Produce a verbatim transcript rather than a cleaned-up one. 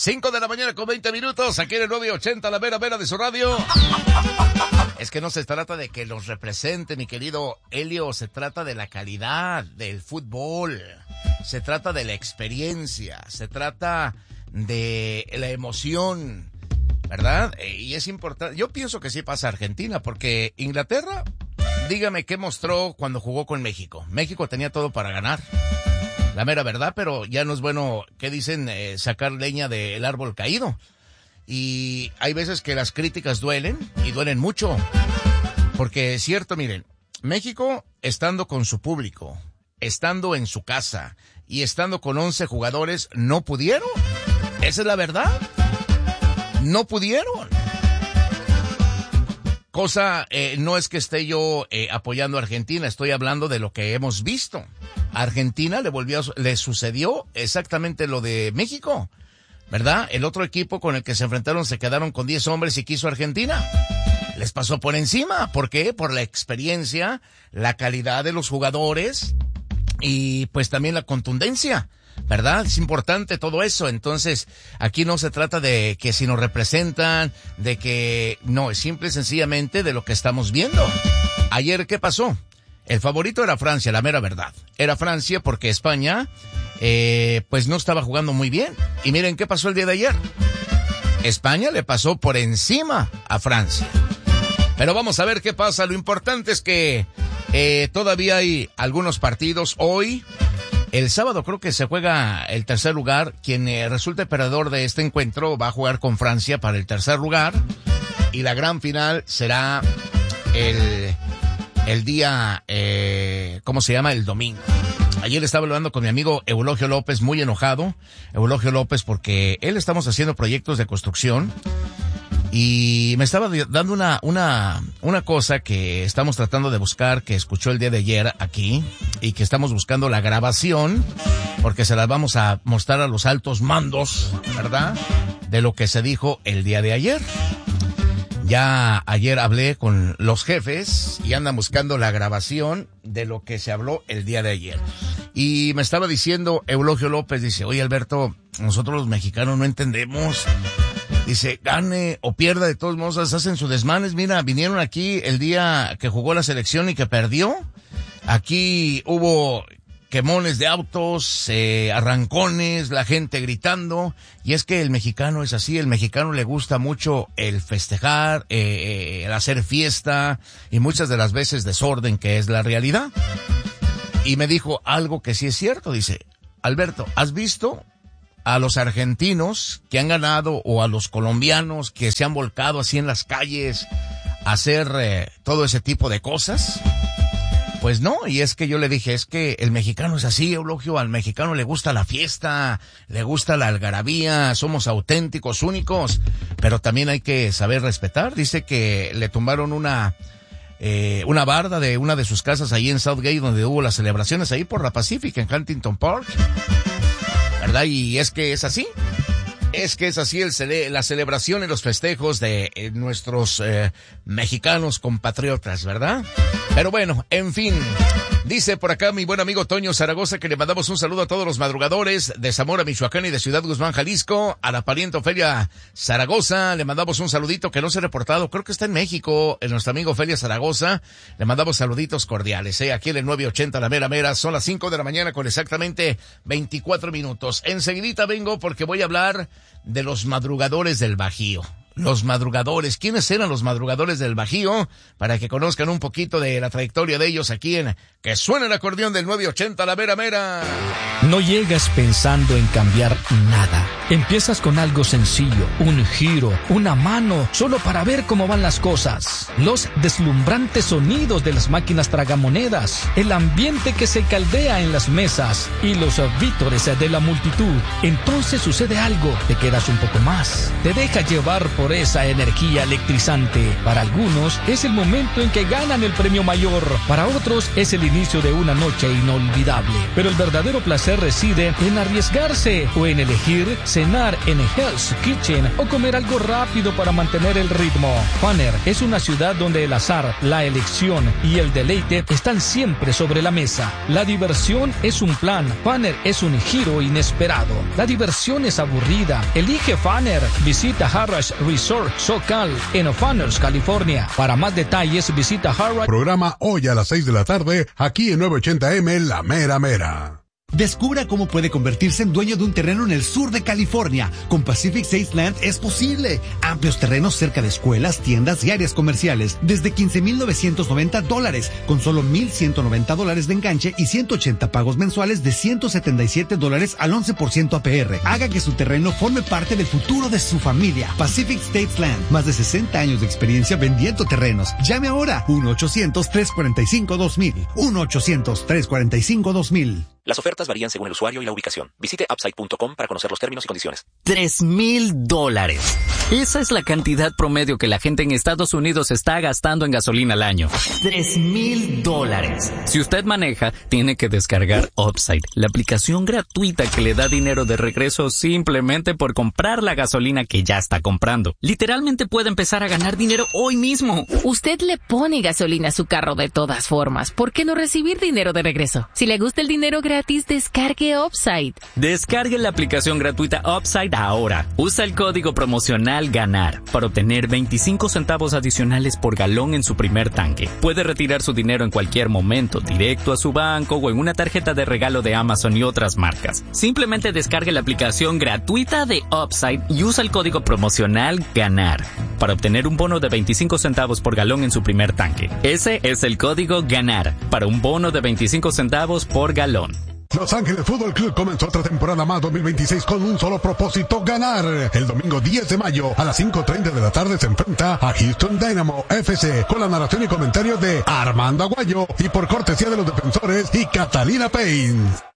cinco de la mañana con veinte minutos, aquí en el nueve ochenta, la mera mera de su radio. Es que no se trata de que los represente, mi querido Helio, se trata de la calidad del fútbol, se trata de la experiencia, se trata de la emoción, ¿verdad? Y es importante, yo pienso que sí pasa Argentina, porque Inglaterra, dígame qué mostró cuando jugó con México. México tenía todo para ganar, la mera verdad, pero ya no es bueno, ¿qué dicen? Eh, sacar leña del árbol caído. Y hay veces que las críticas duelen, y duelen mucho, porque es cierto, miren, México estando con su público, estando en su casa y estando con once jugadores, no pudieron. Esa es la verdad. No pudieron. Cosa, eh, no es que esté yo eh, apoyando a Argentina, estoy hablando de lo que hemos visto. A Argentina le volvió, le sucedió exactamente lo de México, ¿verdad? El otro equipo con el que se enfrentaron se quedaron con diez hombres y quiso Argentina. Les pasó por encima. ¿Por qué? Por la experiencia, la calidad de los jugadores y pues también la contundencia, ¿verdad? Es importante todo eso. Entonces, aquí no se trata de que si nos representan, de que no, es simple y sencillamente de lo que estamos viendo. Ayer, ¿qué pasó? El favorito era Francia, la mera verdad. Era Francia porque España, eh, pues no estaba jugando muy bien. Y miren qué pasó el día de ayer. España le pasó por encima a Francia. Pero vamos a ver qué pasa. Lo importante es que eh, todavía hay algunos partidos hoy. El sábado creo que se juega el tercer lugar. Quien eh, resulte perdedor de este encuentro va a jugar con Francia para el tercer lugar. Y la gran final será el, el día, eh, ¿cómo se llama? El domingo. Ayer estaba hablando con mi amigo Eulogio López, muy enojado. Eulogio López porque él estamos haciendo proyectos de construcción. Y me estaba dando una, una, una cosa que estamos tratando de buscar, que escuchó el día de ayer aquí, y que estamos buscando la grabación, porque se las vamos a mostrar a los altos mandos, ¿verdad? De lo que se dijo el día de ayer. Ya ayer hablé con los jefes y andan buscando la grabación de lo que se habló el día de ayer. Y me estaba diciendo Eulogio López, dice, oye Alberto, nosotros los mexicanos no entendemos. Dice, gane o pierda, de todos modos hacen sus desmanes. Mira, vinieron aquí el día que jugó la selección y que perdió. Aquí hubo quemones de autos, eh, arrancones, la gente gritando. Y es que el mexicano es así, el mexicano le gusta mucho el festejar, eh, el hacer fiesta y muchas de las veces desorden, que es la realidad. Y me dijo algo que sí es cierto, dice, Alberto, ¿has visto a los argentinos que han ganado o a los colombianos que se han volcado así en las calles a hacer eh, todo ese tipo de cosas? Pues no, y es que yo le dije, es que el mexicano es así, Eulogio, al mexicano le gusta la fiesta, le gusta la algarabía, somos auténticos, únicos, pero también hay que saber respetar. Dice que le tumbaron una eh, una barda de una de sus casas ahí en Southgate, donde hubo las celebraciones ahí por la Pacific, en Huntington Park, ¿verdad? Y es que es así, es que es así el cele- la celebración y los festejos de eh, nuestros eh, mexicanos compatriotas, ¿verdad? Pero bueno, en fin, dice por acá mi buen amigo Toño Zaragoza que le mandamos un saludo a todos los madrugadores de Zamora, Michoacán y de Ciudad Guzmán, Jalisco. A la pariente Ofelia Zaragoza le mandamos un saludito que no se ha reportado, creo que está en México, en nuestra amiga Ofelia Zaragoza. Le mandamos saluditos cordiales, ¿eh? Aquí en el nueve ochenta, la mera mera, son las cinco de la mañana con exactamente veinticuatro minutos. Enseguidita vengo porque voy a hablar de los madrugadores del Bajío. Los madrugadores, ¿quiénes eran los madrugadores del Bajío? Para que conozcan un poquito de la trayectoria de ellos aquí en Que Suena el Acordeón del nueve ochenta, la mera mera. No llegas pensando en cambiar nada. Empiezas con algo sencillo, un giro, una mano, solo para ver cómo van las cosas. Los deslumbrantes sonidos de las máquinas tragamonedas, el ambiente que se caldea en las mesas y los vítores de la multitud. Entonces sucede algo, te quedas un poco más, te deja llevar por por esa energía electrizante. Para algunos es el momento en que ganan el premio mayor. Para otros es el inicio de una noche inolvidable. Pero el verdadero placer reside en arriesgarse o en elegir cenar en Hell's Kitchen o comer algo rápido para mantener el ritmo. Funner es una ciudad donde el azar, la elección y el deleite están siempre sobre la mesa. La diversión es un plan. Funner es un giro inesperado. La diversión es aburrida. Elige Funner. Visita Harrah's Resort SoCal en Funners, California. Para más detalles visita Harrah. Programa hoy a las seis de la tarde aquí en nueve ochenta eme La Mera Mera. Descubra cómo puede convertirse en dueño de un terreno en el sur de California. Con Pacific States Land es posible. Amplios terrenos cerca de escuelas, tiendas y áreas comerciales. Desde quince mil novecientos noventa dólares, con solo mil ciento noventa dólares de enganche y ciento ochenta pagos mensuales de ciento setenta y siete dólares al once por ciento A P R. Haga que su terreno forme parte del futuro de su familia. Pacific States Land. Más de sesenta años de experiencia vendiendo terrenos. Llame ahora. uno ochocientos, trescientos cuarenta y cinco, dos mil. uno ochocientos, trescientos cuarenta y cinco, dos mil. Las ofertas varían según el usuario y la ubicación. Visite upside punto com para conocer los términos y condiciones. Tres mil dólares. Esa es la cantidad promedio que la gente en Estados Unidos está gastando en gasolina al año. Tres mil dólares. Si usted maneja, tiene que descargar Upside, la aplicación gratuita que le da dinero de regreso simplemente por comprar la gasolina que ya está comprando. Literalmente puede empezar a ganar dinero hoy mismo. Usted le pone gasolina a su carro de todas formas. ¿Por qué no recibir dinero de regreso? Si le gusta el dinero gratis, descargue Upside. Descargue la aplicación gratuita Upside ahora. Usa el código promocional GANAR para obtener veinticinco centavos adicionales por galón en su primer tanque. Puede retirar su dinero en cualquier momento, directo a su banco o en una tarjeta de regalo de Amazon y otras marcas. Simplemente descargue la aplicación gratuita de Upside y usa el código promocional GANAR para obtener un bono de veinticinco centavos por galón en su primer tanque. Ese es el código GANAR para un bono de veinticinco centavos por galón. Los Ángeles Fútbol Club comenzó otra temporada más dos mil veintiséis con un solo propósito: ganar. El domingo diez de mayo a las cinco treinta de la tarde se enfrenta a Houston Dynamo F C con la narración y comentarios de Armando Aguayo y por cortesía de los defensores y Catalina Paine.